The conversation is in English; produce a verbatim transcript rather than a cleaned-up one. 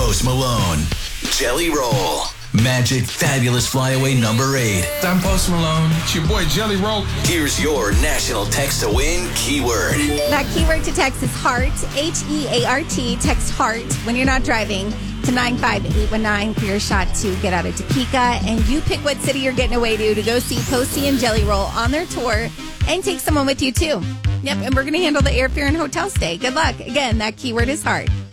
Post Malone. Jelly Roll. Magic Fabulous Flyaway number eight. I'm Post Malone. It's your boy Jelly Roll. Here's your national text to win keyword. That keyword to text is heart, H E A R T. Text heart when you're not driving to nine five eight one nine for your shot to get out of Topeka. And you pick what city you're getting away to to go see Posty and Jelly Roll on their tour and take someone with you too. Yep, and we're going to handle the airfare and hotel stay. Good luck. Again, that keyword is heart.